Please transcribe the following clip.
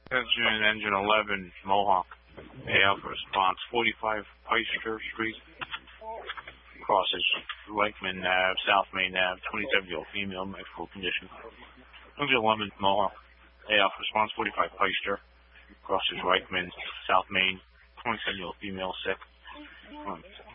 Engine 11, Mohawk. Alpha response, 45 Peister Street. Crosses Reichman Ave, South Main Ave, 27-year-old female, medical condition. Engine 11, Mohawk. Alpha response, 45 Peister. Crosses Reichman, South Main, 27-year-old female, sick.